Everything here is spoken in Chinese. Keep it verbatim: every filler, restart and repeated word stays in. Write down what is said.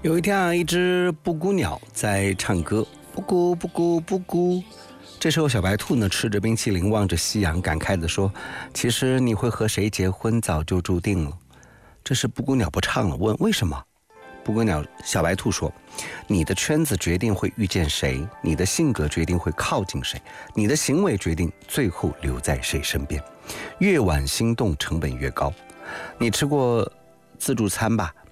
有一天啊，一只布谷鸟在唱歌，布谷布谷布谷。这时候小白兔呢吃着冰淇淋，望着夕阳，感慨地说：其实你会和谁结婚早就注定了。这时布谷鸟不唱了，问为什么？布谷鸟小白兔说：你的圈子决定会遇见谁，你的性格决定会靠近谁，你的行为决定最后留在谁身边，越晚心动成本越高。你吃过自助餐吧？